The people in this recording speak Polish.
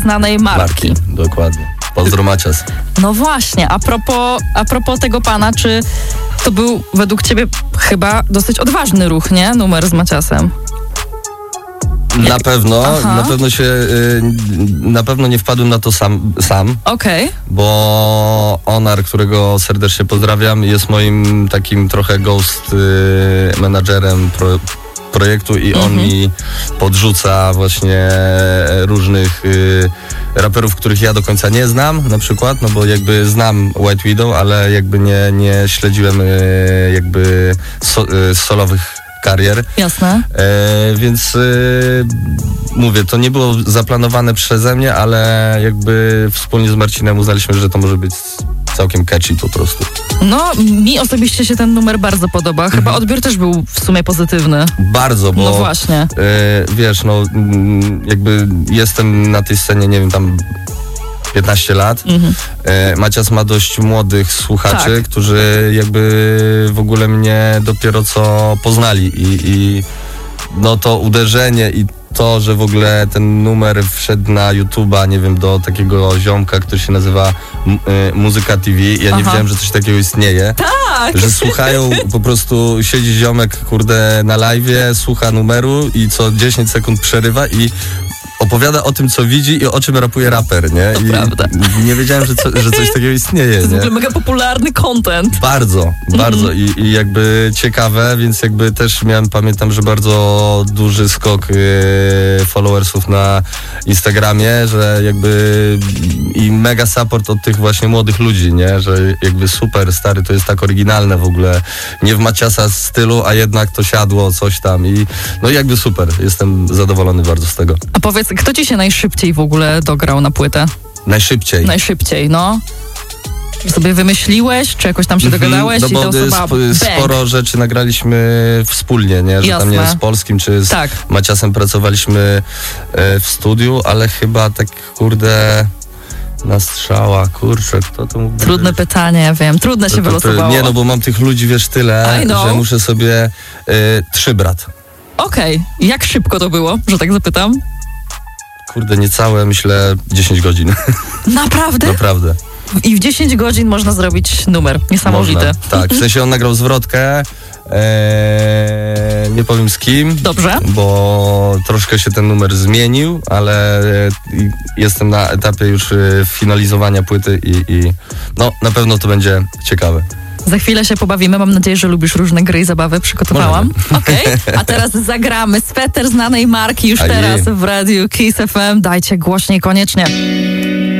znanej marki. Dokładnie. Pozdro Macias. No właśnie, a propos tego pana, czy to był według ciebie chyba dosyć odważny ruch, nie? Numer z Maciasem. Na pewno nie wpadłem na to sam. Okej. Bo Onar, którego serdecznie pozdrawiam, jest moim takim trochę ghost menadżerem projektu i on mi podrzuca właśnie różnych raperów, których ja do końca nie znam, na przykład, no bo jakby znam White Widow, ale jakby nie śledziłem jakby solowych karier. Jasne. Więc mówię, to nie było zaplanowane przeze mnie, ale jakby wspólnie z Marcinem uznaliśmy, że to może być całkiem catchy po prostu. No, mi osobiście się ten numer bardzo podoba. Chyba odbiór też był w sumie pozytywny. Bardzo, bo no właśnie. Wiesz, no jakby jestem na tej scenie, nie wiem, tam 15 lat. Macias ma dość młodych słuchaczy, którzy jakby w ogóle mnie dopiero co poznali i no to uderzenie i to, że w ogóle ten numer wszedł na YouTube'a, nie wiem, do takiego ziomka, który się nazywa Muzyka TV. Ja nie wiedziałem, że coś takiego istnieje. Tak! Że słuchają, po prostu siedzi ziomek, kurde, na live'ie, słucha numeru i co 10 sekund przerywa i opowiada o tym, co widzi i o czym rapuje raper, nie? To I prawda. nie wiedziałem, że coś takiego istnieje, To jest w nie? ogóle mega popularny content. Bardzo i jakby ciekawe, więc jakby też pamiętam, że bardzo duży skok followersów na Instagramie, że jakby i mega support od tych właśnie młodych ludzi, nie? Że jakby super, stary, to jest tak oryginalne w ogóle, nie w Maciasa stylu, a jednak to siadło, coś tam i no jakby super, jestem zadowolony bardzo z tego. A powiedz, kto ci się najszybciej w ogóle dograł na płytę? Najszybciej? Najszybciej, no. Że sobie wymyśliłeś, czy jakoś tam się dogadałeś no i bo ta osoba sporo rzeczy nagraliśmy wspólnie, nie? Że Jasne. tam nie z Polskim, czy z Maciasem pracowaliśmy w studiu, ale chyba tak, kurde, na strzała, kurczę, kto to mógł Trudne być? pytanie, ja wiem, trudne się wylosowało. Nie, no bo mam tych ludzi, wiesz, tyle, że muszę sobie 3 brat. Okej. Jak szybko to było, że tak zapytam? Kurde, niecałe, myślę, 10 godzin. Naprawdę? Naprawdę. I w 10 godzin można zrobić numer. Niesamowity. Można, tak, w sensie on nagrał zwrotkę, nie powiem z kim. Dobrze. Bo troszkę się ten numer zmienił, ale jestem na etapie już finalizowania płyty i no na pewno to będzie ciekawe. Za chwilę się pobawimy. Mam nadzieję, że lubisz różne gry i zabawy. Przygotowałam. Okej. A teraz zagramy. Sweter znanej marki już teraz w radiu Kiss FM. Dajcie głośniej koniecznie.